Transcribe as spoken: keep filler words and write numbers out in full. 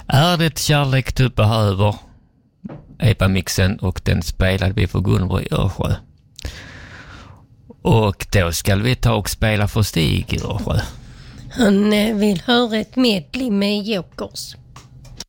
Är det kärlek du behöver? Epa-mixen, och den spelade vi för Gunborg Örsjö. Och då ska vi ta och spela för Stig i Örsjö. Han vill höra ett medley med Jokers.